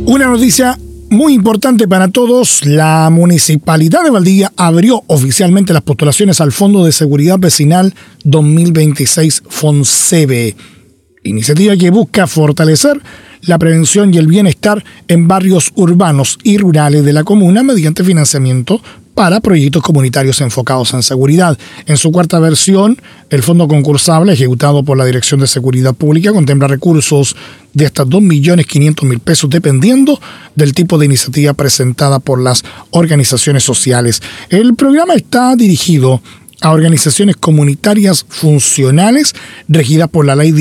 Una noticia muy importante para todos: la Municipalidad de Valdivia abrió oficialmente las postulaciones al Fondo de Seguridad Vecinal 2026 FONSEVE, iniciativa que busca fortalecer la prevención y el bienestar en barrios urbanos y rurales de la comuna mediante financiamiento para proyectos comunitarios enfocados en seguridad. En su cuarta versión, el fondo concursable ejecutado por la Dirección de Seguridad Pública contempla recursos de hasta 2.500.000 pesos dependiendo del tipo de iniciativa presentada por las organizaciones sociales. El programa está dirigido a organizaciones comunitarias funcionales regidas por la Ley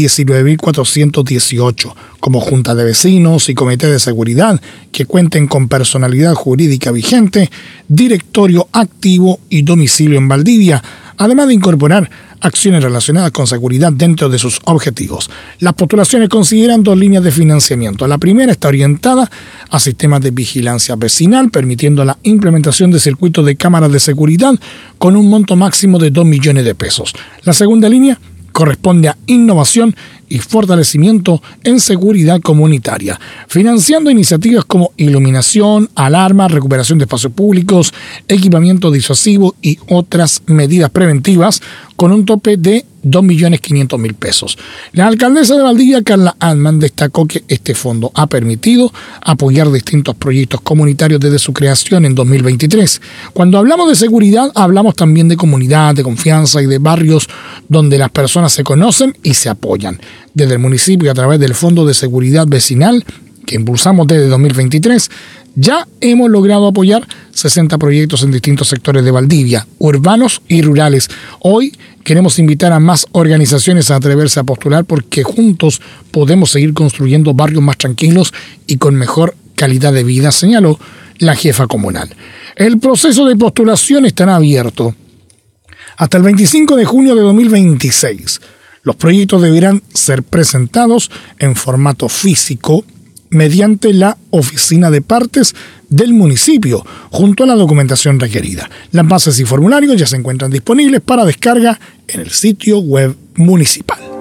19.418, como junta de vecinos y comité de seguridad, que cuenten con personalidad jurídica vigente, directorio activo y domicilio en Valdivia, además de incorporar acciones relacionadas con seguridad dentro de sus objetivos. Las postulaciones consideran dos líneas de financiamiento. La primera está orientada a sistemas de vigilancia vecinal, permitiendo la implementación de circuitos de cámaras de seguridad con un monto máximo de 2 millones de pesos. La segunda línea corresponde a innovación y fortalecimiento en seguridad comunitaria, financiando iniciativas como iluminación, alarmas, recuperación de espacios públicos, equipamiento disuasivo y otras medidas preventivas con un tope de 2.500.000 pesos. La alcaldesa de Valdivia, Carla Altman, destacó que este fondo ha permitido apoyar distintos proyectos comunitarios desde su creación en 2023. Cuando hablamos de seguridad, hablamos también de comunidad, de confianza y de barrios donde las personas se conocen y se apoyan. Desde el municipio, a través del Fondo de Seguridad Vecinal, que impulsamos desde 2023, ya hemos logrado apoyar 60 proyectos en distintos sectores de Valdivia, urbanos y rurales. Hoy queremos invitar a más organizaciones a atreverse a postular porque juntos podemos seguir construyendo barrios más tranquilos y con mejor calidad de vida, señaló la jefa comunal. El proceso de postulación estará abierto hasta el 25 de junio de 2026. Los proyectos deberán ser presentados en formato físico mediante la oficina de partes del municipio, junto a la documentación requerida. Las bases y formularios ya se encuentran disponibles para descarga en el sitio web municipal.